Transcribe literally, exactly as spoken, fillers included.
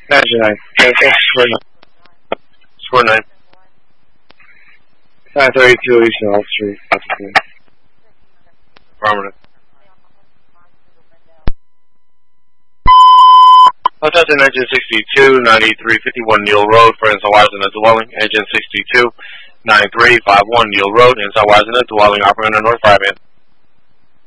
Imagine I. Square nine. Square nine. nine thirty-two East Wall Street. Affirmative. Hotel Engine sixty-two, ninety-three fifty-one Neal Road, for inside in the dwelling. Engine sixty-two, ninety-three fifty-one Neal Road, inside in the dwelling, operating on the North five band.